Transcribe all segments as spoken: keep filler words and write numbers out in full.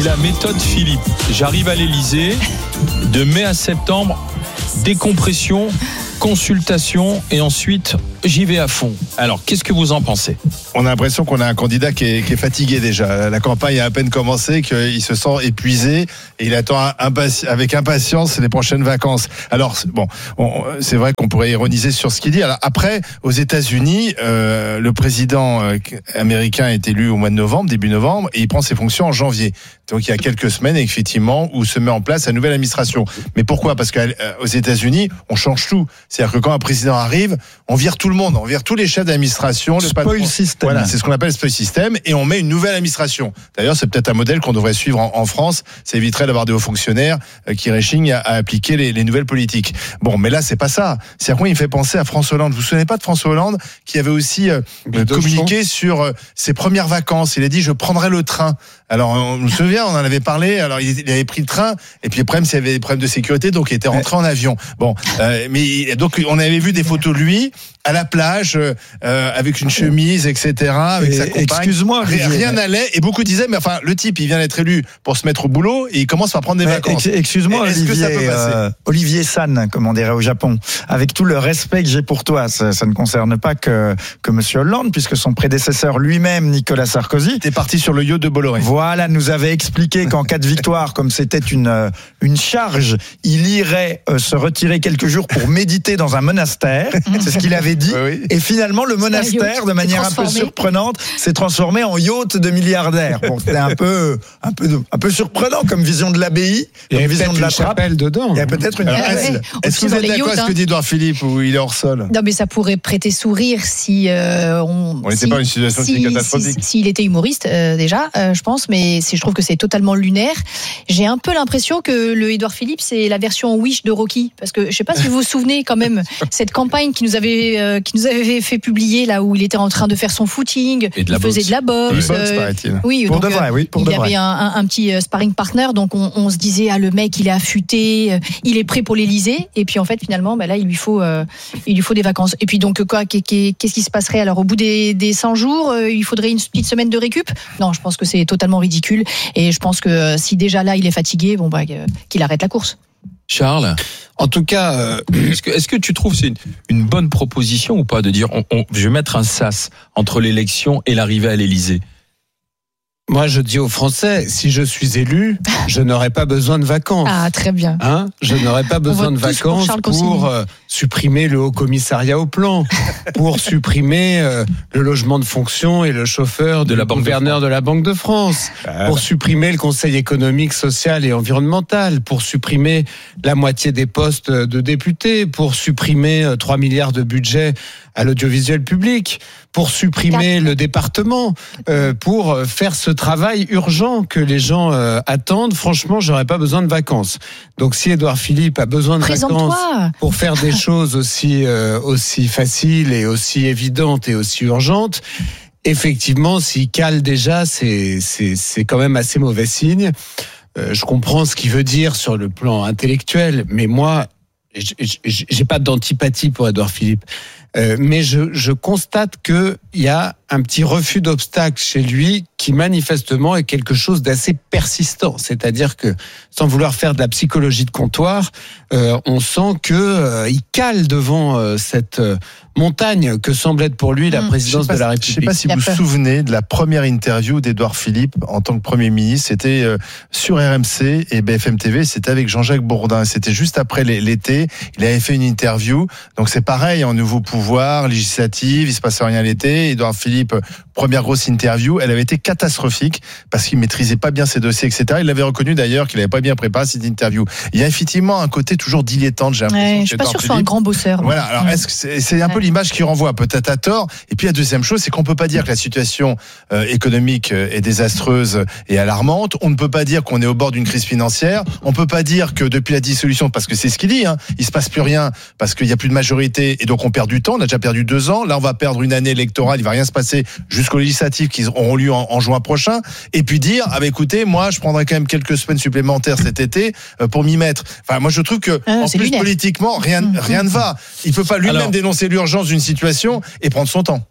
C'est la méthode Philippe. J'arrive à l'Élysée, de mai à septembre, décompression, consultation et ensuite j'y vais à fond. Alors qu'est-ce que vous en pensez ? On a l'impression qu'on a un candidat qui est, qui est fatigué déjà. La campagne a à peine commencé, qu'il se sent épuisé et il attend impati- avec impatience les prochaines vacances. Alors bon, on, c'est vrai qu'on pourrait ironiser sur ce qu'il dit. Alors après, aux États-Unis, euh, le président euh, américain est élu au mois de novembre, début novembre, et il prend ses fonctions en janvier. Donc il y a quelques semaines, effectivement, où se met en place la nouvelle administration. Mais pourquoi ? Parce qu'aux États-Unis, on change tout. C'est-à-dire que quand un président arrive, on vire tout le monde, on vire tous les chefs d'administration. Le spoil patron. System. Voilà, c'est ce qu'on appelle le spoil system, et on met une nouvelle administration. D'ailleurs, c'est peut-être un modèle qu'on devrait suivre en, en France. Ça éviterait d'avoir des hauts fonctionnaires euh, qui réchignent à, à appliquer les, les nouvelles politiques. Bon, mais là, c'est pas ça. C'est à quoi il me fait penser à François Hollande. Vous vous souvenez pas de François Hollande qui avait aussi euh, communiqué sur euh, ses premières vacances. Il a dit je prendrai le train. Alors, on me souvient, on en avait parlé. Alors, il avait pris le train, et puis le problème, c'est qu'il y avait des problèmes de sécurité, donc il était rentré en avion. Bon, euh, mais donc on avait vu des photos de lui à la plage euh, avec une chemise, et cetera. Avec et, sa compagne. Excuse-moi, rien, rien n'allait, et beaucoup disaient, mais enfin, le type, il vient d'être élu pour se mettre au boulot et il commence par prendre des mais vacances. Excuse-moi, Est-ce Olivier, que ça peut passer euh, Olivier San, comme on dirait au Japon. Avec tout le respect que j'ai pour toi, ça, ça ne concerne pas que que Monsieur Hollande, puisque son prédécesseur lui-même, Nicolas Sarkozy, était parti sur le yacht de Bolloré. Voilà, nous avait expliqué qu'en cas de victoire, comme c'était une une charge, il irait euh, se retirer quelques jours pour méditer dans un monastère. C'est ce qu'il avait dit. Oui, oui. Et finalement, le monastère, de manière un peu surprenante, s'est transformé en yacht de milliardaire. Bon, c'était un peu, un peu, un peu surprenant comme vision de l'abbaye, comme comme vision de la trappe. dedans. Il y a peut-être une. Alors, Ah est-ce ouais. est-ce que vous êtes d'accord avec ce que dit Édouard Philippe, où il est hors sol ? Non, mais ça pourrait prêter sourire si euh, on. On n'était si, pas dans une situation si, qui est catastrophique. S'il si, si était humoriste, euh, déjà, euh, je pense, mais si je trouve que c'est totalement lunaire. J'ai un peu l'impression que le Édouard Philippe, c'est la version Wish de Rocky, parce que je sais pas si vous vous souvenez quand même cette campagne qui nous avait euh, qui nous avait fait publier là où il était en train de faire son footing, Et de la il faisait boxe. de la boxe. Le boxe, euh, paraît-il. oui, Pour donc, de vrai, oui, pour il de y vrai. avait un, un, un petit sparring partner, donc on, on se disait ah le mec il est affûté, il est prêt pour l'Élysée, et puis en fait finalement bah là il lui faut euh, il lui faut des vacances. Et puis donc quoi, qu'est-ce qui se passerait alors au bout des, des cent jours, euh, il faudrait une petite semaine de récup ? Non, je pense que c'est totalement ridicule, et je pense que euh, si déjà là il est fatigué, bon bah euh, qu'il arrête la course. Charles, En tout cas, euh, est-ce que, est-ce que tu trouves que c'est une, une bonne proposition ou pas de dire on, on, je vais mettre un sas entre l'élection et l'arrivée à l'Élysée ? moi je dis aux Français, si je suis élu, je n'aurai pas besoin de vacances. Ah très bien. Hein, je n'aurai pas besoin de vote tous pour vacances Charles pour, Consigny. euh, supprimer le haut commissariat au plan, pour supprimer euh, le logement de fonction et le chauffeur de la gouverneur de la Banque de France, pour supprimer le Conseil économique, social et environnemental, pour supprimer la moitié des postes de députés, pour supprimer euh, trois milliards de budget à l'audiovisuel public, pour supprimer le département, euh, pour faire ce travail urgent que les gens euh, attendent. Franchement, j'aurais pas besoin de vacances. Donc, si Édouard Philippe a besoin de vacances pour faire des choses aussi euh, aussi faciles et aussi évidentes et aussi urgentes, effectivement, s'il cale déjà, c'est c'est c'est quand même assez mauvais signe. Euh, je comprends ce qu'il veut dire sur le plan intellectuel, mais moi, j'ai pas d'antipathie pour Édouard Philippe. Euh, mais je, je constate qu'il y a un petit refus d'obstacle chez lui qui manifestement est quelque chose d'assez persistant. C'est-à-dire que, sans vouloir faire de la psychologie de comptoir, euh, on sent que euh, il cale devant euh, cette euh, montagne que semble être pour lui la présidence pas, de la République. Je ne sais pas si vous vous souvenez de la première interview d'Édouard Philippe en tant que Premier ministre. C'était euh, sur R M C et B F M T V. C'était avec Jean-Jacques Bourdin. C'était juste après l'été. Il avait fait une interview. Donc c'est pareil, en nouveau pouvoir législatif. Il se passait rien l'été. Édouard Philippe, première grosse interview. Elle avait été catastrophique parce qu'il maîtrisait pas bien ses dossiers, et cetera. Il avait reconnu d'ailleurs qu'il avait pas bien préparé cette interview. Il y a effectivement un côté toujours dilettante. J'ai l'impression. Ouais, je suis pas sûr que ce soit un grand bosseur. Voilà. Alors ouais. est-ce que c'est, c'est un peu l'image qui renvoie peut-être à tort. Et puis la deuxième chose, c'est qu'on peut pas dire que la situation euh, économique est désastreuse et alarmante. On ne peut pas dire qu'on est au bord d'une crise financière. On peut pas dire que depuis la dissolution, parce que c'est ce qu'il dit, hein, il se passe plus rien parce qu'il y a plus de majorité et donc on perd du temps. On a déjà perdu deux ans. Là, on va perdre une année électorale. Il va rien se passer jusqu'aux législatives qui auront lieu en, en juin prochain. Et puis dire, ah bah écoutez, moi, je prendrai quand même quelques semaines supplémentaires cet été euh, pour m'y mettre. Enfin, moi, je trouve que ah, en plus lunaire. Politiquement, rien, rien ne va. Il peut pas lui-même Alors, dénoncer l'urgence d'une situation et prendre son temps.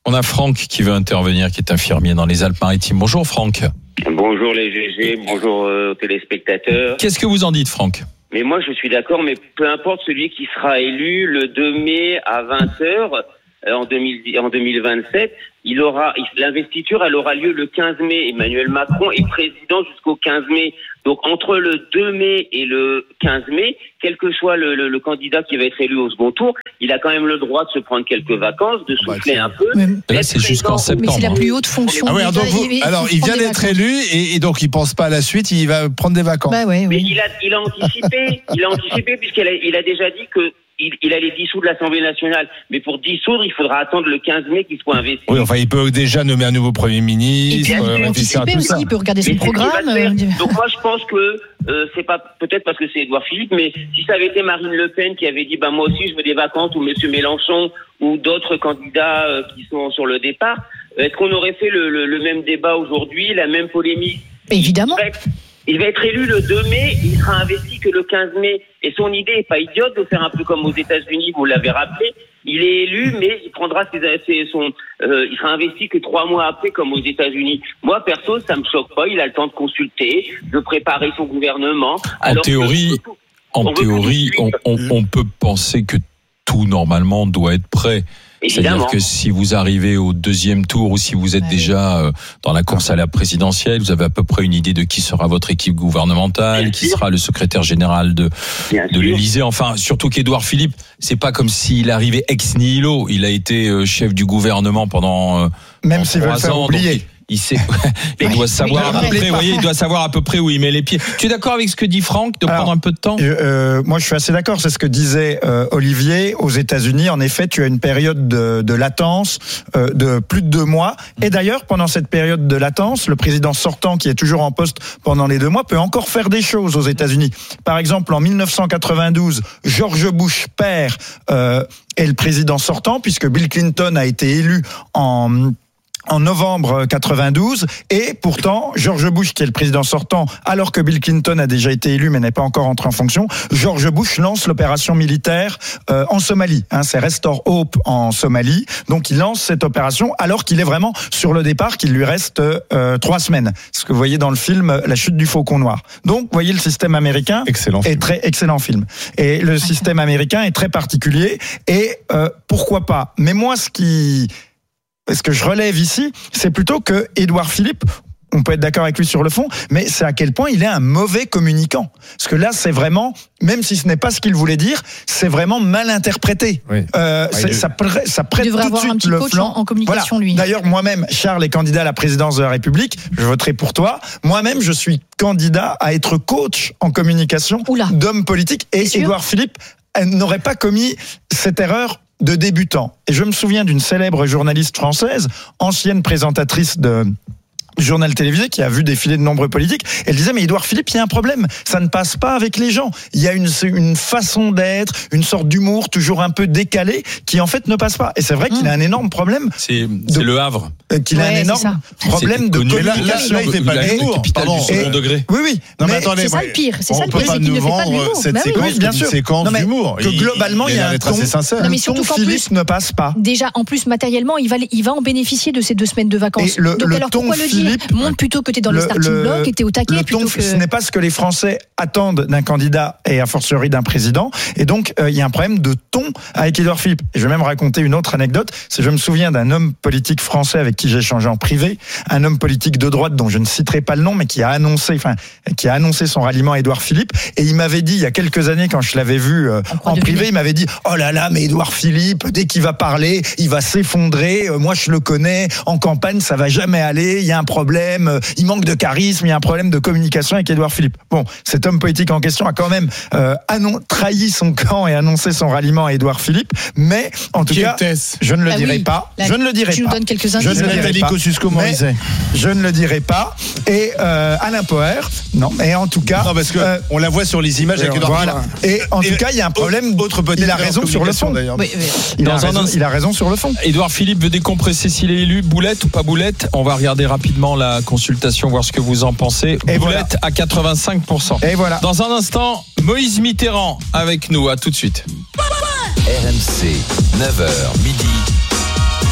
On a Franck qui veut intervenir, qui est infirmier dans les Alpes-Maritimes. Bonjour Franck. Bonjour les G G, bonjour euh, aux téléspectateurs. Qu'est-ce que vous en dites Franck ? Mais moi je suis d'accord, mais peu importe celui qui sera élu le deux mai à vingt heures euh, en, deux mille, en deux mille vingt-sept, il aura l'investiture, elle aura lieu le quinze mai. Emmanuel Macron est président jusqu'au quinze mai. Donc entre le deux mai et le quinze mai, quel que soit le, le, le candidat qui va être élu au second tour, il a quand même le droit de se prendre quelques vacances, de souffler bah, un peu. Mais là, c'est jusqu'en septembre. Mais c'est la plus haute fonction. Ah ouais, donc vous, il, alors, il vient d'être élu et, et donc il pense pas à la suite, il va prendre des vacances. Bah ouais, mais oui. il a, il a anticipé, il a anticipé puisqu'il a, il a déjà dit que il, il allait dissoudre l'Assemblée nationale. Mais pour dissoudre, il faudra attendre le quinze mai qu'il soit investi. Oui, enfin, il peut déjà nommer un nouveau Premier ministre. Il peut euh, anticiper aussi, il peut regarder son mais programme. Euh... Donc moi, je pense que euh, c'est pas peut-être parce que c'est Édouard Philippe, mais si ça avait été Marine Le Pen qui avait dit, bah moi aussi je veux des vacances, ou Monsieur Mélenchon, ou d'autres candidats euh, qui sont sur le départ, est-ce qu'on aurait fait le, le, le même débat aujourd'hui, la même polémique ? Évidemment. Il va, être, il va être élu le deux mai, il sera investi que le quinze mai. Et son idée est pas idiote de faire un peu comme aux États-Unis, vous l'avez rappelé. Il est élu, mais il prendra ses, ses son, euh, il sera investi que trois mois après, comme aux États-Unis. Moi, perso, ça me choque pas. Il a le temps de consulter, de préparer son gouvernement. En Alors théorie, que, en on théorie, on, on, on peut penser que tout normalement doit être prêt. Évidemment. C'est-à-dire que si vous arrivez au deuxième tour ou si vous êtes ouais. déjà euh, dans la course à la présidentielle, vous avez à peu près une idée de qui sera votre équipe gouvernementale, Bien qui sûr. sera le secrétaire général de, Bien de sûr. l'Élysée. Enfin, surtout qu'Édouard Philippe, c'est pas comme s'il arrivait ex nihilo. Il a été euh, chef du gouvernement pendant euh, Même pendant s'il veut le trois faire ans, oublier. donc il, il sait, il doit savoir oui, à peu oui, près. Vous voyez, il doit savoir à peu près où il met les pieds. Tu es d'accord avec ce que dit Franck, de Alors, prendre un peu de temps? Euh, moi, je suis assez d'accord. C'est ce que disait euh, Olivier. Aux États-Unis, en effet, tu as une période de, de latence euh, de plus de deux mois. Et d'ailleurs, pendant cette période de latence, le président sortant, qui est toujours en poste pendant les deux mois, peut encore faire des choses aux États-Unis. Par exemple, en mille neuf cent quatre-vingt-douze, George Bush père euh, est le président sortant, puisque Bill Clinton a été élu en en novembre quatre-vingt-douze, et pourtant, George Bush, qui est le président sortant, alors que Bill Clinton a déjà été élu mais n'est pas encore entré en fonction, George Bush lance l'opération militaire euh, en Somalie. Hein, c'est Restore Hope en Somalie. Donc il lance cette opération alors qu'il est vraiment sur le départ, qu'il lui reste euh, trois semaines. Ce que vous voyez dans le film La chute du faucon noir. Donc, vous voyez, le système américain Excellent est film. très excellent film. Et le système américain est très particulier. Et euh, pourquoi pas. Mais moi, ce qui Ce que je relève ici, c'est plutôt que Édouard Philippe, on peut être d'accord avec lui sur le fond, mais c'est à quel point il est un mauvais communicant. Parce que là, c'est vraiment, même si ce n'est pas ce qu'il voulait dire, c'est vraiment mal interprété. Oui. Euh, Ouais, c'est, il- ça, prête- ça prête Il devrait tout de avoir suite un petit le coach flanc. en- en communication, Voilà. lui. D'ailleurs, moi-même, Charles est candidat à la présidence de la République. Je voterai pour toi. Moi-même, je suis candidat à être coach en communication Oula. d'hommes politiques. Et T'es sûr Édouard Philippe n'aurait pas commis cette erreur de débutant. Et je me souviens d'une célèbre journaliste française, ancienne présentatrice de journal télévisé, qui a vu défiler de nombreux politiques. Elle disait, mais Édouard Philippe, il y a un problème. Ça ne passe pas avec les gens. Il y a une, une façon d'être, une sorte d'humour toujours un peu décalé, qui en fait ne passe pas. Et c'est vrai qu'il a un énorme problème, C'est, c'est le Havre. euh, qu'il a Ouais, un c'est énorme ça. problème C'est de connu. Mais là- là- communication. là, il fait pas la l'humour. capitale Pardon. du second Et- degré. Oui, oui. Non, mais mais attendez, c'est ça ouais. le pire, c'est ça on le peut pire, pas c'est qu'il nous ne fait pas de vendre l'humour. cette Bah oui. séquence Oui, bien comme sûr. une séquence Non, mais d'humour. que globalement, il y a l'air un d'être ton- assez sincère. Non, mais le ton surtout qu'en Philippe plus- ne passe pas. Déjà, en plus, matériellement, il va, il va en bénéficier de ces deux semaines de vacances. Et le- Donc le alors ton pourquoi le Philippe- dire? Montre plutôt que tu es dans le, starting block et tu es au taquet le plutôt ton, que... ce n'est pas ce que les Français attendent d'un candidat et a fortiori d'un président. Et donc, euh, il y a un problème de ton avec Édouard Philippe. Et je vais même raconter une autre anecdote. C'est, je me souviens d'un homme politique français avec qui j'ai échangé en privé, un homme politique de droite dont je ne citerai pas le nom, mais qui a annoncé, enfin, qui a annoncé son ralliement à Édouard Philippe. Et il m'avait dit, il y a quelques années, quand je l'avais vu euh, On croit en deviner. privé, il m'avait dit, oh là là, mais Édouard Philippe, dès qu'il va parler, il va s'effondrer. Euh, moi, je le connais. En campagne, ça va jamais aller. Il y a un problème. Euh, il manque de charisme. Il y a un problème de communication avec Édouard Philippe. Bon, cet homme politique en question a quand même euh, annon- trahi son camp et annoncé son ralliement à Édouard Philippe. Mais en tout Qui cas, était-ce je ne le Ah dirai oui. pas. Là, je ne le dirai tu pas. nous donnes quelques Je indices. ne le dirai Nathalie pas. Kosciusko-Morizet. Mais je ne le dirai pas. Et euh, Alain Poher, non. Et en tout cas, Non, parce que euh, on la voit sur les images avec Édouard voilà. Et en Et tout cas, il y a un problème. Autre peut-être il a erreur raison de sur le communication, fond. d'ailleurs. Oui, oui. Il a, Dans un raison, instant- il a raison sur le fond. Édouard Philippe veut décompresser s'il est élu. Boulette ou pas boulette? On va regarder rapidement la consultation, voir ce que vous en pensez. Et Boulette voilà. à quatre-vingt-cinq pour cent. Et voilà. Dans un instant, Moïse Mitterrand avec nous. À tout de suite. R M C, neuf heures midi.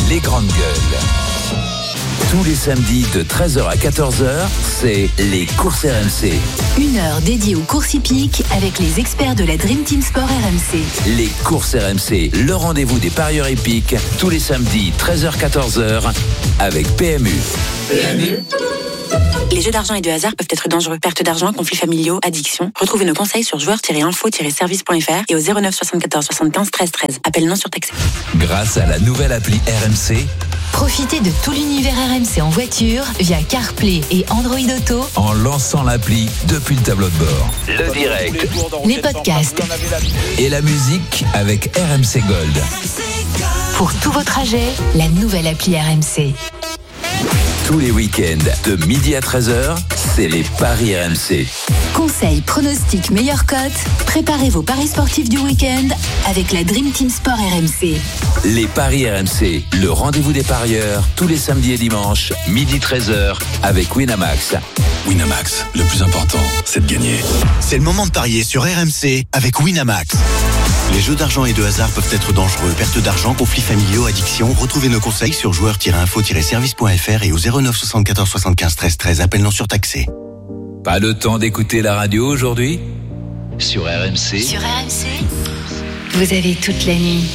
Les Grandes Gueules. Tous les samedis de treize heures à quatorze heures, c'est les courses R M C. Une heure dédiée aux courses hippiques avec les experts de la Dream Team Sport R M C. Les courses R M C, le rendez-vous des parieurs hippiques, tous les samedis treize heures à quatorze heures avec P M U. P M U. Les jeux d'argent et de hasard peuvent être dangereux. Perte d'argent, conflits familiaux, addiction. Retrouvez nos conseils sur joueurs tiret info tiret service point f r et au zéro neuf soixante-quatorze soixante-quinze treize treize. Appel non surtaxé. Grâce à la nouvelle appli R M C, profitez de tout l'univers R M C en voiture via CarPlay et Android Auto en lançant l'appli depuis le tableau de bord. Le direct, les podcasts et la musique avec R M C Gold. Pour tous vos trajets, la nouvelle appli R M C. Tous les week-ends, de midi à treize heures, c'est les paris R M C. Conseils, pronostics, meilleures cotes. Préparez vos paris sportifs du week-end avec la Dream Team Sport R M C. Les paris R M C, le rendez-vous des parieurs, tous les samedis et dimanches, midi treize heures, avec Winamax. Winamax, le plus important, c'est de gagner. C'est le moment de parier sur R M C avec Winamax. Les jeux d'argent et de hasard peuvent être dangereux. Perte d'argent, conflits familiaux, addiction. Retrouvez nos conseils sur joueurs tiret info tiret service point f r et au zéro neuf soixante-quatorze soixante-quinze treize treize. Appel non surtaxé. Pas le temps d'écouter la radio aujourd'hui ? Sur R M C. Sur R M C, vous avez toute la nuit.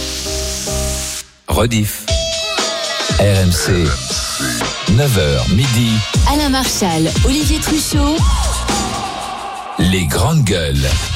Rediff. R M C. neuf heures midi. Alain Marchal, Olivier Truchot. Les Grandes Gueules.